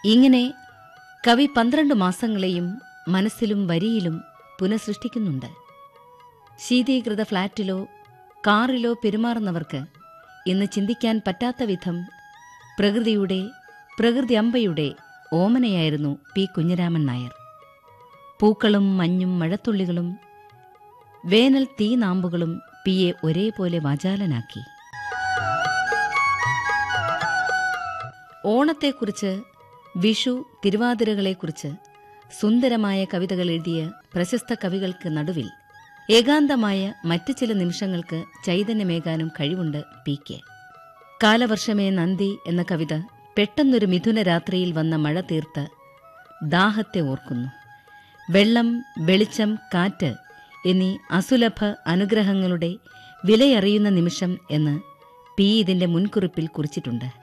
ഇങ്ങനെ കവി 12 മാസങ്ങളെയും മനസ്സിലും വരിയിലും പുനഃസൃഷ്ടിക്കുന്നുണ്ട്. ശീതീകൃത ഫ്ളാറ്റിലോ കാറിലോ പെരുമാറുന്നവർക്ക് ഇന്ന് ചിന്തിക്കാൻ പറ്റാത്ത വിധം പ്രകൃതി അമ്പയുടെ ഓമനയായിരുന്നു പി കുഞ്ഞിരാമൻ നായർ. പൂക്കളും മഞ്ഞും മഴത്തുള്ളികളും വേനൽ തീനാമ്പുകളും പിയെ ഒരേപോലെ വാചാലനാക്കി. ഓണത്തെക്കുറിച്ച്, വിഷു, തിരുവാതിരകളെക്കുറിച്ച് സുന്ദരമായ കവിതകൾ എഴുതിയ പ്രശസ്ത കവികൾക്ക് നടുവിൽ ഏകാന്തമായ മറ്റു ചില നിമിഷങ്ങൾക്ക് ചൈതന്യമേകാനും കഴിവുണ്ട് പി.കെ. കാലവർഷമേ നന്ദി എന്ന കവിത പെട്ടെന്നൊരു മിഥുന രാത്രിയിൽ വന്ന മഴ തീർത്ത് ദാഹത്തെ ഓർക്കുന്നു. വെള്ളം, വെളിച്ചം, കാറ്റ് എന്നീ അസുലഭ അനുഗ്രഹങ്ങളുടെ വിലയറിയുന്ന നിമിഷം എന്ന് പി ഇതിന്റെ മുൻകുറിപ്പിൽ കുറിച്ചിട്ടുണ്ട്.